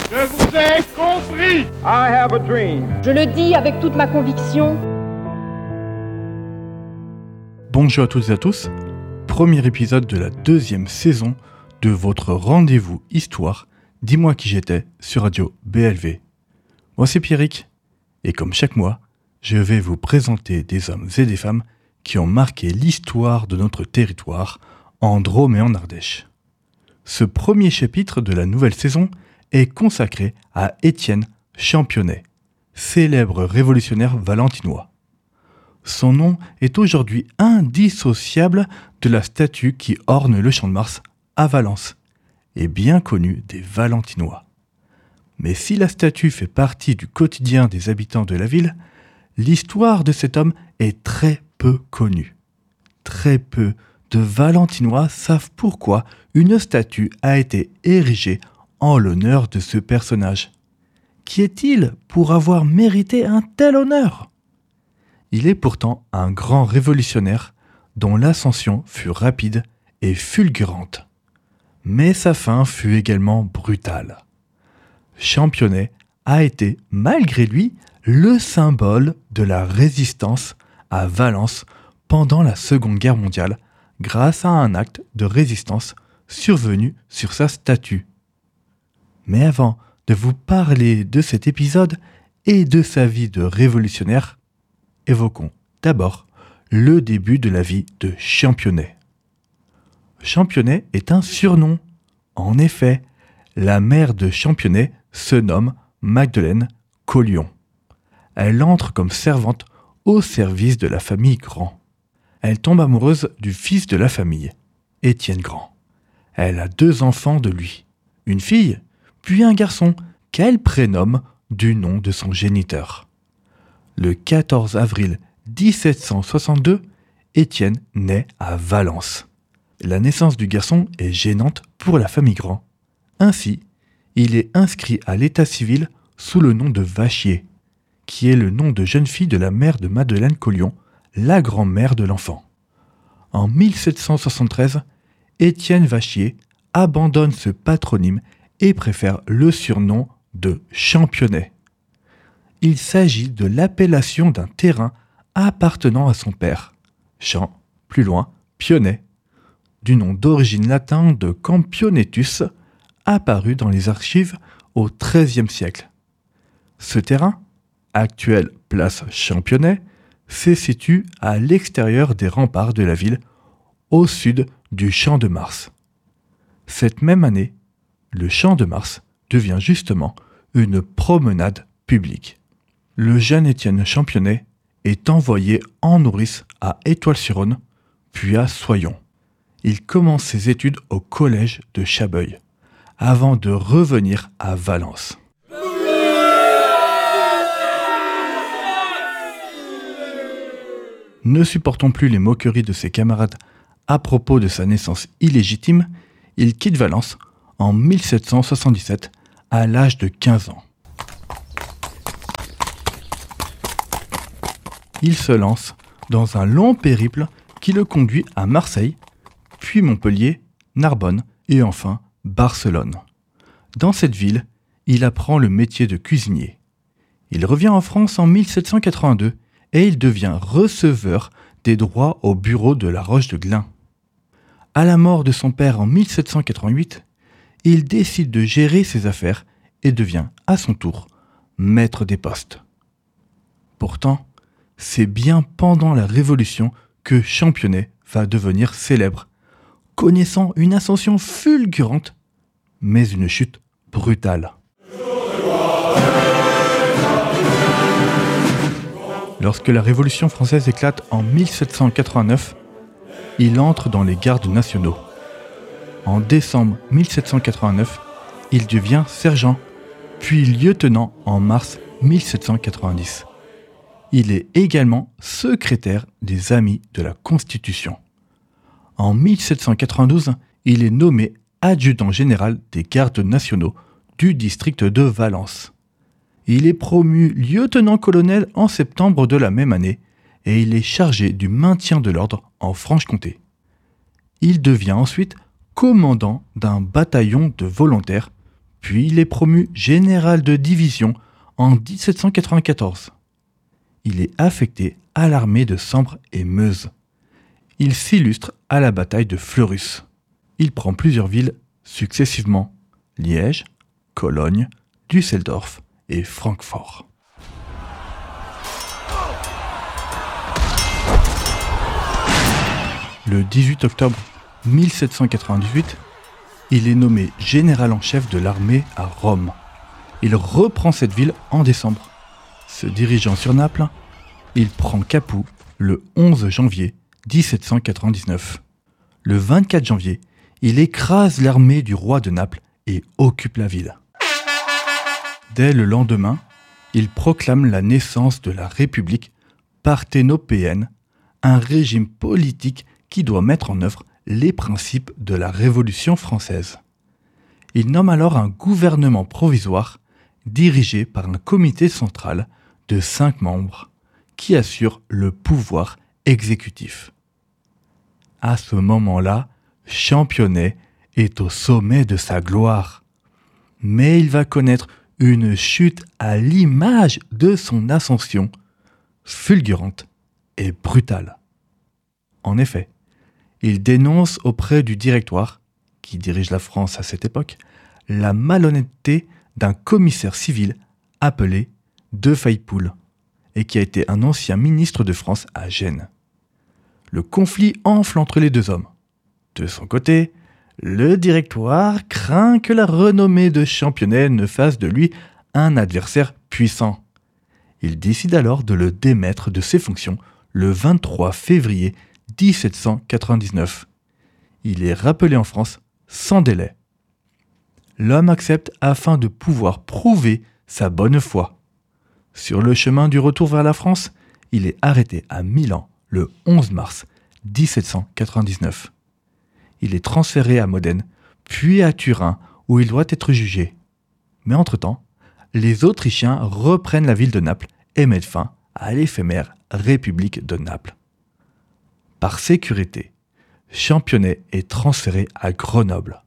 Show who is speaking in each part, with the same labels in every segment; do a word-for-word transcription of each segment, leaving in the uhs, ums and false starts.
Speaker 1: Je vous ai compris.
Speaker 2: I have a dream.
Speaker 3: Je le dis avec toute ma conviction.
Speaker 4: Bonjour à toutes et à tous, premier épisode de la deuxième saison de votre rendez-vous histoire Dis-moi qui j'étais sur Radio B L V. Moi c'est Pierrick, et comme chaque mois, je vais vous présenter des hommes et des femmes qui ont marqué l'histoire de notre territoire en Drôme et en Ardèche. Ce premier chapitre de la nouvelle saison est consacré à Étienne Championnet, célèbre révolutionnaire valentinois. Son nom est aujourd'hui indissociable de la statue qui orne le Champ de Mars à Valence, et bien connue des Valentinois. Mais si la statue fait partie du quotidien des habitants de la ville, l'histoire de cet homme est très peu connue. Très peu de Valentinois savent pourquoi une statue a été érigée en l'honneur de ce personnage. Qui est-il pour avoir mérité un tel honneur ? Il est pourtant un grand révolutionnaire dont l'ascension fut rapide et fulgurante. Mais sa fin fut également brutale. Championnet a été, malgré lui, le symbole de la résistance à Valence pendant la Seconde Guerre mondiale grâce à un acte de résistance survenu sur sa statue. Mais avant de vous parler de cet épisode et de sa vie de révolutionnaire, évoquons d'abord le début de la vie de Championnet. Championnet est un surnom. En effet, la mère de Championnet se nomme Magdeleine Collion. Elle entre comme servante au service de la famille Grand. Elle tombe amoureuse du fils de la famille, Étienne Grand. Elle a deux enfants de lui, une fille, puis un garçon qu'elle prénomme du nom de son géniteur. Le quatorze avril dix-sept cent soixante-deux, Étienne naît à Valence. La naissance du garçon est gênante pour la famille Grand. Ainsi, il est inscrit à l'état civil sous le nom de Vachier, qui est le nom de jeune fille de la mère de Madeleine Collion, la grand-mère de l'enfant. En mille sept cent soixante-treize, Étienne Vachier abandonne ce patronyme et préfère le surnom de Championnet. Il s'agit de l'appellation d'un terrain appartenant à son père, Champ, plus loin, Pionnet, du nom d'origine latin de Campionetus, apparu dans les archives au treizième siècle. Ce terrain, actuelle place Championnet, se situe à l'extérieur des remparts de la ville, au sud du Champ de Mars. Cette même année, le Champ de Mars devient justement une promenade publique. Le jeune Étienne Championnet est envoyé en nourrice à Étoile-sur-Rhône, puis à Soyons. Il commence ses études au collège de Chabeuil, avant de revenir à Valence. Ne supportant plus les moqueries de ses camarades à propos de sa naissance illégitime, il quitte Valence en mille sept cent soixante-dix-sept à l'âge de quinze ans. Il se lance dans un long périple qui le conduit à Marseille, puis Montpellier, Narbonne et enfin Barcelone. Dans cette ville, il apprend le métier de cuisinier. Il revient en France en mille sept cent quatre-vingt-deux et il devient receveur des droits au bureau de la Roche de Glun. À la mort de son père en mille sept cent quatre-vingt-huit, il décide de gérer ses affaires et devient à son tour maître des postes. Pourtant, c'est bien pendant la Révolution que Championnet va devenir célèbre, connaissant une ascension fulgurante, mais une chute brutale. Lorsque la Révolution française éclate en mille sept cent quatre-vingt-neuf, il entre dans les gardes nationaux. En décembre mille sept cent quatre-vingt-neuf, il devient sergent, puis lieutenant en mars mille sept cent quatre-vingt-dix. Il est également secrétaire des Amis de la Constitution. En mille sept cent quatre-vingt-douze, il est nommé adjudant général des gardes nationaux du district de Valence. Il est promu lieutenant-colonel en septembre de la même année et il est chargé du maintien de l'ordre en Franche-Comté. Il devient ensuite commandant d'un bataillon de volontaires, puis il est promu général de division en dix-sept cent quatre-vingt-quatorze. Il est affecté à l'armée de Sambre et Meuse. Il s'illustre à la bataille de Fleurus. Il prend plusieurs villes successivement, Liège, Cologne, Düsseldorf et Francfort. Le dix-huit octobre mille sept cent quatre-vingt-dix-huit, il est nommé général en chef de l'armée à Rome. Il reprend cette ville en décembre. Se dirigeant sur Naples, il prend Capoue le onze janvier dix-sept cent quatre-vingt-dix-neuf. Le vingt-quatre janvier, il écrase l'armée du roi de Naples et occupe la ville. Dès le lendemain, il proclame la naissance de la République parthénopéenne, un régime politique qui doit mettre en œuvre les principes de la Révolution française. Il nomme alors un gouvernement provisoire dirigé par un comité central de cinq membres qui assure le pouvoir exécutif. À ce moment-là, Championnet est au sommet de sa gloire. Mais il va connaître une chute à l'image de son ascension, fulgurante et brutale. En effet, il dénonce auprès du Directoire, qui dirige la France à cette époque, la malhonnêteté d'un commissaire civil appelé De Faypoul, et qui a été un ancien ministre de France à Gênes. Le conflit enfle entre les deux hommes. De son côté, le Directoire craint que la renommée de Championnet ne fasse de lui un adversaire puissant. Il décide alors de le démettre de ses fonctions le vingt-trois février dix-sept cent quatre-vingt-dix-neuf. Il est rappelé en France sans délai. L'homme accepte afin de pouvoir prouver sa bonne foi. Sur le chemin du retour vers la France, il est arrêté à Milan le onze mars dix-sept cent quatre-vingt-dix-neuf. Il est transféré à Modène, puis à Turin, où il doit être jugé. Mais entre-temps, les Autrichiens reprennent la ville de Naples et mettent fin à l'éphémère République de Naples. Par sécurité, Championnet est transféré à Grenoble.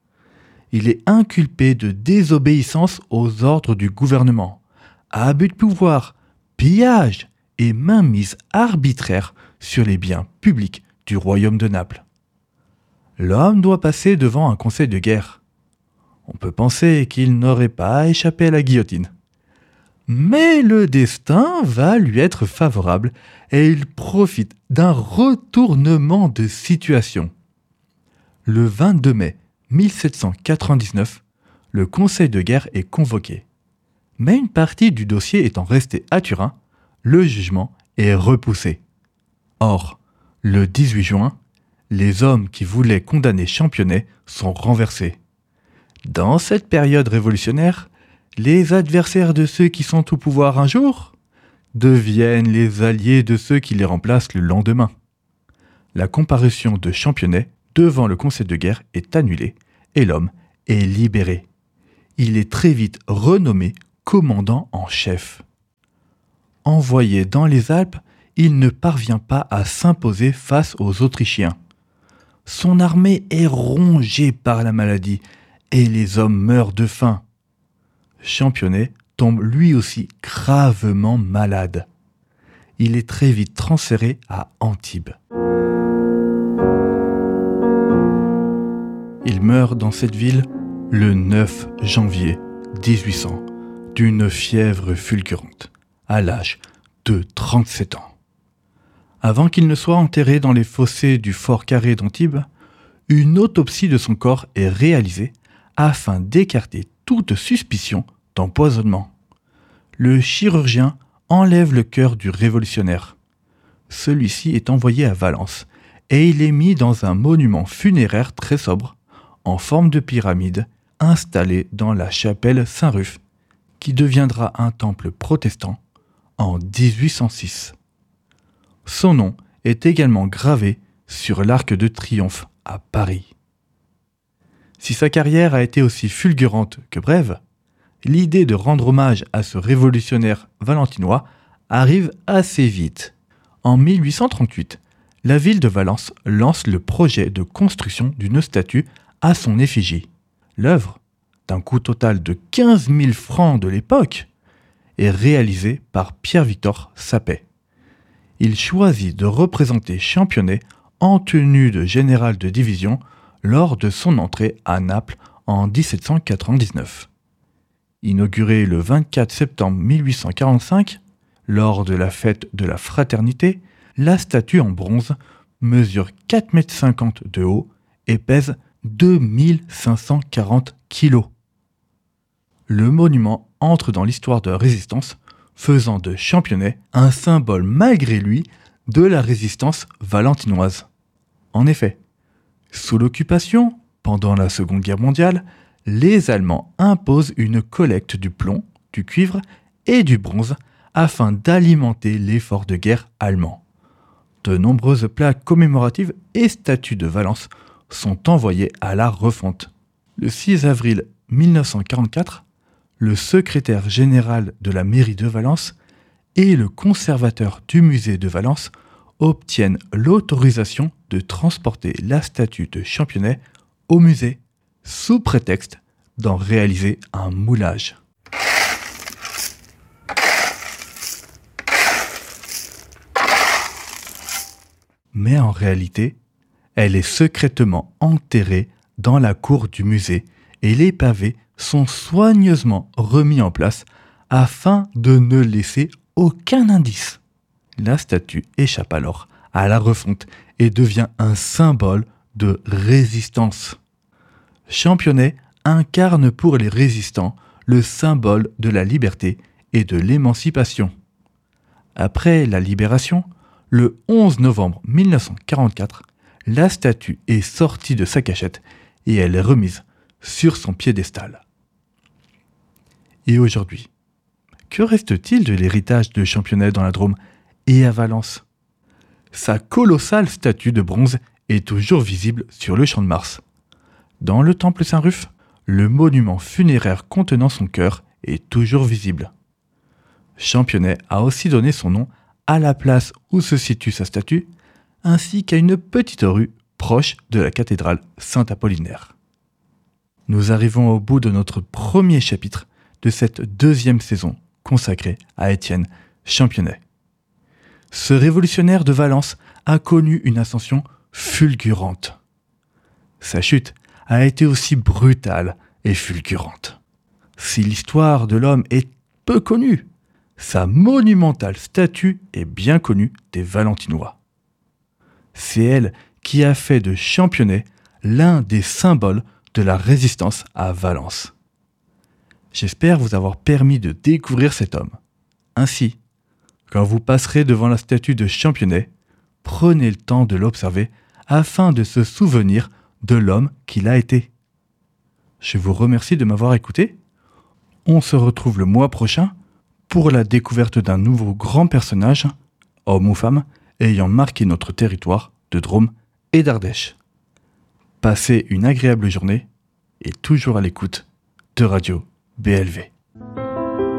Speaker 4: Il est inculpé de désobéissance aux ordres du gouvernement, abus de pouvoir, pillage et mainmise arbitraire sur les biens publics du royaume de Naples. L'homme doit passer devant un conseil de guerre. On peut penser qu'il n'aurait pas échappé à la guillotine. Mais le destin va lui être favorable et il profite d'un retournement de situation. Le vingt-deux mai mille sept cent quatre-vingt-dix-neuf, le conseil de guerre est convoqué. Mais une partie du dossier étant restée à Turin, le jugement est repoussé. Or, le dix-huit juin, les hommes qui voulaient condamner Championnet sont renversés. Dans cette période révolutionnaire, les adversaires de ceux qui sont au pouvoir un jour deviennent les alliés de ceux qui les remplacent le lendemain. La comparution de Championnet devant le conseil de guerre est annulée et l'homme est libéré. Il est très vite renommé commandant en chef. Envoyé dans les Alpes, il ne parvient pas à s'imposer face aux Autrichiens. Son armée est rongée par la maladie et les hommes meurent de faim. Championnet tombe lui aussi gravement malade. Il est très vite transféré à Antibes. Il meurt dans cette ville le neuf janvier dix-huit cents d'une fièvre fulgurante à l'âge de trente-sept ans. Avant qu'il ne soit enterré dans les fossés du fort carré d'Antibes, une autopsie de son corps est réalisée afin d'écarter toute suspicion d'empoisonnement. Le chirurgien enlève le cœur du révolutionnaire. Celui-ci est envoyé à Valence et il est mis dans un monument funéraire très sobre, en forme de pyramide, installé dans la chapelle Saint-Ruf, qui deviendra un temple protestant en dix-huit cent six. Son nom est également gravé sur l'Arc de Triomphe à Paris. Si sa carrière a été aussi fulgurante que brève, l'idée de rendre hommage à ce révolutionnaire valentinois arrive assez vite. En mille huit cent trente-huit, la ville de Valence lance le projet de construction d'une statue à son effigie. L'œuvre, d'un coût total de quinze mille francs de l'époque, est réalisé par Pierre-Victor Sapet. Il choisit de représenter Championnet en tenue de général de division lors de son entrée à Naples en dix-sept cent quatre-vingt-dix-neuf. Inauguré le vingt-quatre septembre mille huit cent quarante-cinq, lors de la fête de la Fraternité, la statue en bronze mesure quatre mètres cinquante de haut et pèse deux mille cinq cent quarante kilos. Le monument entre dans l'histoire de la résistance, faisant de Championnet un symbole malgré lui de la résistance valentinoise. En effet, sous l'occupation, pendant la Seconde Guerre mondiale, les Allemands imposent une collecte du plomb, du cuivre et du bronze afin d'alimenter l'effort de guerre allemand. De nombreuses plaques commémoratives et statues de Valence sont envoyées à la refonte. Le six avril mille neuf cent quarante-quatre, le secrétaire général de la mairie de Valence et le conservateur du musée de Valence obtiennent l'autorisation de transporter la statue de Championnet au musée, sous prétexte d'en réaliser un moulage. Mais en réalité, elle est secrètement enterrée dans la cour du musée et les pavés sont soigneusement remis en place afin de ne laisser aucun indice. La statue échappe alors à la refonte et devient un symbole de résistance. Championnet incarne pour les résistants le symbole de la liberté et de l'émancipation. Après la libération, le onze novembre mille neuf cent quarante-quatre, la statue est sortie de sa cachette et elle est remise sur son piédestal. Et aujourd'hui, que reste-t-il de l'héritage de Championnet dans la Drôme et à Valence ? Sa colossale statue de bronze est toujours visible sur le Champ de Mars. Dans le temple Saint-Ruf, le monument funéraire contenant son cœur est toujours visible. Championnet a aussi donné son nom à la place où se situe sa statue, ainsi qu'à une petite rue proche de la cathédrale Saint-Apollinaire. Nous arrivons au bout de notre premier chapitre de cette deuxième saison consacrée à Étienne Championnet. Ce révolutionnaire de Valence a connu une ascension fulgurante. Sa chute a été aussi brutale et fulgurante. Si l'histoire de l'homme est peu connue, sa monumentale statue est bien connue des Valentinois. C'est elle qui a fait de Championnet l'un des symboles de la résistance à Valence. J'espère vous avoir permis de découvrir cet homme. Ainsi, quand vous passerez devant la statue de Championnet, prenez le temps de l'observer afin de se souvenir de l'homme qu'il a été. Je vous remercie de m'avoir écouté. On se retrouve le mois prochain pour la découverte d'un nouveau grand personnage, homme ou femme, ayant marqué notre territoire de Drôme et d'Ardèche. Passez une agréable journée et toujours à l'écoute de Radio B L V.